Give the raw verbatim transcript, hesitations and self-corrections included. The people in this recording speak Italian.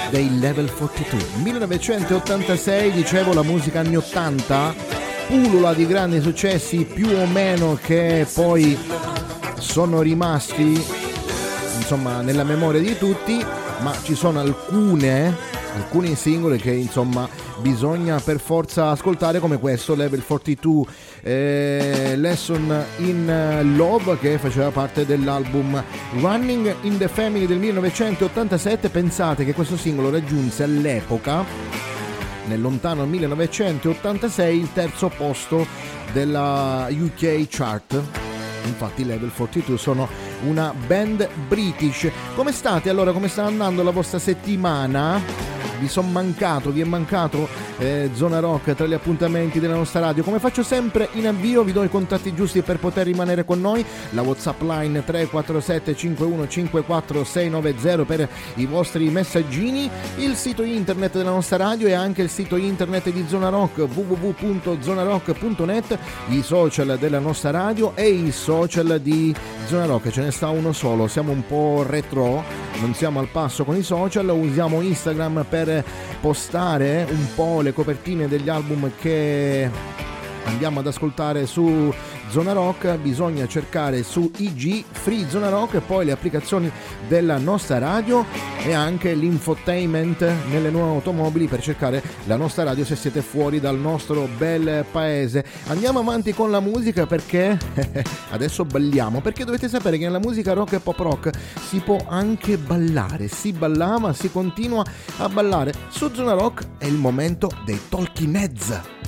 dei Level quarantadue. millenovecentottantasei, dicevo, la musica anni ottanta pullula di grandi successi più o meno che poi sono rimasti insomma nella memoria di tutti, ma ci sono alcune alcuni singoli che insomma bisogna per forza ascoltare, come questo Level quarantadue, eh, Lesson in Love, che faceva parte dell'album Running in the Family del millenovecentottantasette. Pensate che questo singolo raggiunse all'epoca, nel lontano millenovecentottantasei, il terzo posto della U K chart. Infatti Level quarantadue sono una band british. Come state allora? Come sta andando la vostra settimana? Vi sono mancato, vi è mancato eh, Zona Rock tra gli appuntamenti della nostra radio? Come faccio sempre in avvio, vi do i contatti giusti per poter rimanere con noi. La WhatsApp line tre quattro sette cinque uno cinque quattro sei nove zero per i vostri messaggini, il sito internet della nostra radio e anche il sito internet di Zona Rock, w w w punto zona rock punto net, i social della nostra radio e i social di Zona Rock. Ce ne sta uno solo, siamo un po' retro, non siamo al passo con i social, usiamo Instagram per postare un po' le copertine degli album che andiamo ad ascoltare su Zona Rock. Bisogna cercare su I G Free Zona Rock e poi le applicazioni della nostra radio e anche l'infotainment nelle nuove automobili per cercare la nostra radio se siete fuori dal nostro bel paese. Andiamo avanti con la musica perché adesso balliamo, perché dovete sapere che nella musica rock e pop rock si può anche ballare, si ballava, si continua a ballare. Su Zona Rock è il momento dei Talking Heads.